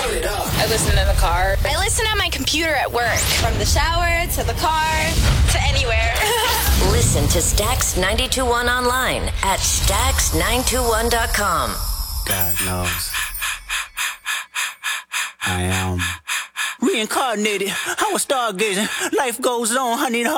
I listen in the car. I listen on my computer at work. From the shower to the car to anywhere. Listen to Stax 92.1 online at Stax921.com. God knows. I am reincarnated. I was stargazing. Life goes on. I need a